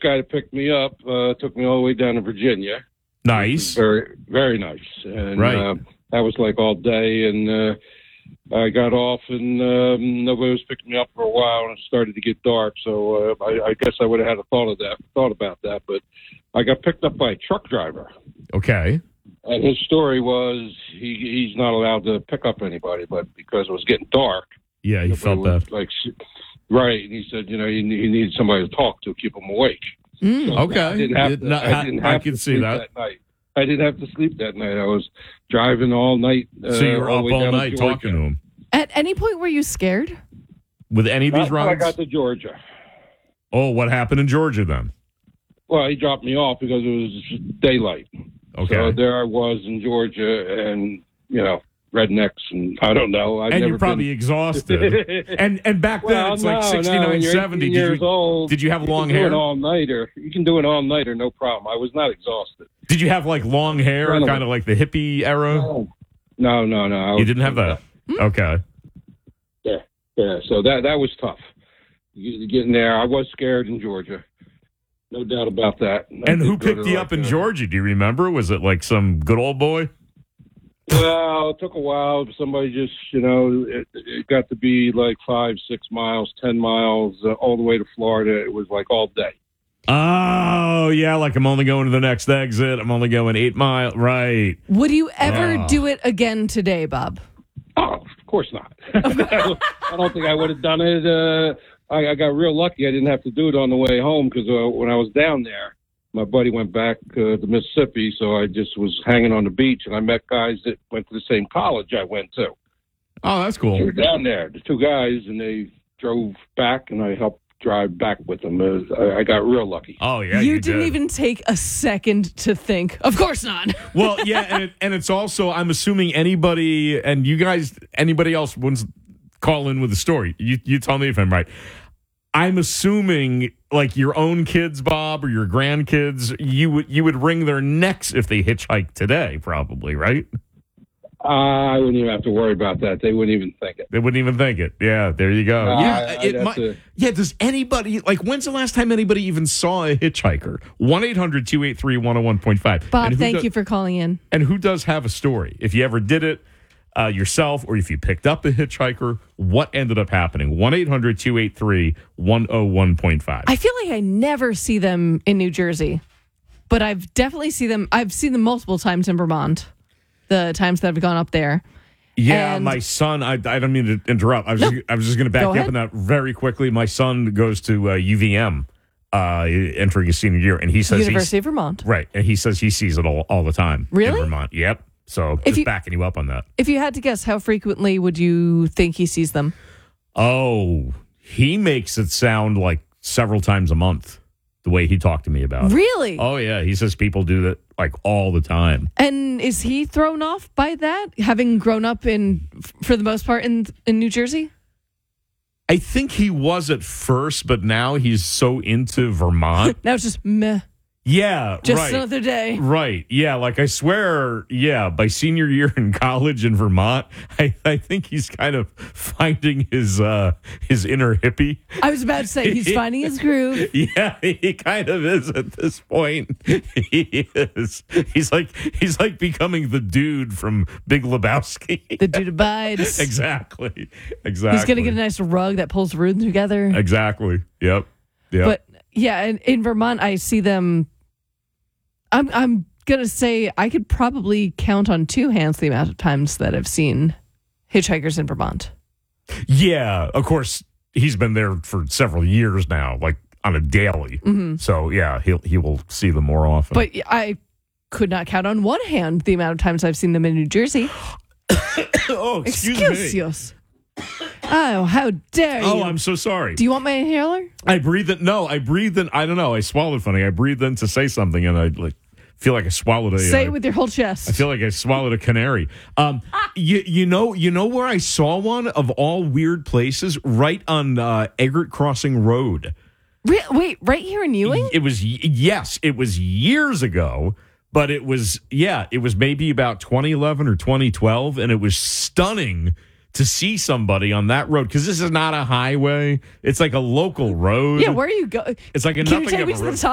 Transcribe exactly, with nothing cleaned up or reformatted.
guy that picked me up uh, took me all the way down to Virginia. Nice. Very, very nice. And right. uh, that was like all day, and uh, I got off, and um, nobody was picking me up for a while, and it started to get dark. So uh, I, I guess I would have had a thought of that, thought about that. But I got picked up by a truck driver. Okay. And his story was he he's not allowed to pick up anybody, but because it was getting dark. Yeah, he felt that. Like, right. And he said, you know, he, he needed somebody to talk to, keep him awake. Mm, so okay. I didn't have to, not, I didn't have I can to see sleep that. that night. I didn't have to sleep that night. I was driving all night. Uh, so you were all up the way all down to night Georgia. talking to him. At any point were you scared? With any of these Not until rides? I got to Georgia. Oh, what happened in Georgia then? Well, he dropped me off because it was daylight. Okay. So there I was in Georgia, and, you know, rednecks, and I don't know. I've and never you're probably been... exhausted. and and back then, well, it's no, like sixty-nine, no, seventy. Did years you, old, did you have you long can hair? Do an all-nighter. You can do an all-nighter, no problem. I was not exhausted. Did you have, like, long hair, Kind of, kind of like the hippie era? No, no, no. no. I You was, didn't have that? Hmm? Okay. Yeah, yeah. So that that was tough. You- Getting there, I was scared in Georgia. No doubt about that. I And did who go picked to, you like, up in uh, Georgia? Do you remember? Was it like some good old boy? Well, it took a while. Somebody just, you know, it, it got to be like five, six miles, ten miles, uh, all the way to Florida. It was like all day. Oh, yeah, like I'm only going to the next exit. I'm only going eight miles. Right. Would you ever Oh. do it again today, Bob? Oh, of course not. I don't think I would have done it. Uh, I, I got real lucky. I didn't have to do it on the way home because uh, when I was down there, my buddy went back uh, to Mississippi, so I just was hanging on the beach, and I met guys that went to the same college I went to. Oh, that's They cool. were down there, the two guys, and they drove back, and I helped drive back with them. Uh, I, I got real lucky. Oh, yeah, you, you didn't did. even take a second to think. Of course not. Well, yeah, and, it, and it's also, I'm assuming anybody, and you guys, anybody else wants to call in with a story. You, you tell me if I'm right. I'm assuming, like your own kids, Bob, or your grandkids, you would you would wring their necks if they hitchhiked today, probably, right? Uh, I wouldn't even have to worry about that. They wouldn't even think it. They wouldn't even think it. Yeah, there you go. Uh, yeah, I'd it have might, to- yeah. Does anybody like? When's the last time anybody even saw a hitchhiker? One eight hundred two eight three one zero one point five. Bob, thank you for calling in. And who does have a story? If you ever did it uh, yourself, or if you picked up a hitchhiker, what ended up happening? One eight hundred two eight three one zero one point five. I feel like I never see them in New Jersey, but I've definitely seen them. I've seen them multiple times in Vermont, the times that I've gone up there. Yeah, And- my son. I, I don't mean to interrupt. I was No. just, I was just going to back Go you up ahead. on that very quickly. My son goes to uh, U V M, uh, entering his senior year, and he says University he's, of Vermont. right, and he says he sees it all all the time. Really? in Vermont? Yep. So If just you- backing you up on that. If you had to guess, how frequently would you think he sees them? Oh, he makes it sound like several times a month. The way he talked to me about it. Really? Oh yeah, he says people do that like all the time. And is he thrown off by that, having grown up in, for the most part, in in New Jersey? I think he was at first, but now he's so into Vermont. Now it's just meh, Yeah, just right. another day. Right. Yeah. Like I swear, yeah, by senior year in college in Vermont, I, I think he's kind of finding his uh his inner hippie. I was about to say he's finding his groove. Yeah, he kind of is at this point. He is. He's like he's like becoming the dude from Big Lebowski. The dude abides. Exactly. Exactly. He's gonna get a nice rug that pulls the room together. Exactly. Yep. Yep. But yeah, in, in Vermont, I see them. I'm I'm gonna say I could probably count on two hands the amount of times that I've seen hitchhikers in Vermont. Yeah, of course, he's been there for several years now, like on a daily. Mm-hmm. So yeah, he'll he will see them more often. But I could not count on one hand the amount of times I've seen them in New Jersey. oh, excuse, Excuse me. us. Oh, how dare you! Oh, I'm so sorry. Do you want my inhaler? I breathed in. No, I breathed in. I don't know. I swallowed funny. I breathed in to say something, and I like feel like I swallowed a. Say uh, it with your whole chest. I feel like I swallowed a canary. Um, you you know you know where I saw one of all weird places, right on uh, Eggert Crossing Road. Re- wait, right here in Ewing? It was y- yes, it was years ago, but it was yeah, it was maybe about twenty eleven or twenty twelve, and it was stunning to see somebody on that road because this is not a highway; it's like a local road. Yeah, where are you going? It's like a Can you nothing take of me a to the road. top?